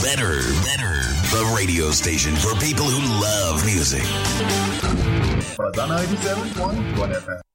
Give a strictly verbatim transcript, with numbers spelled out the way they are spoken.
Better, better. The radio station for people who love music. But ninety-seven point one F M.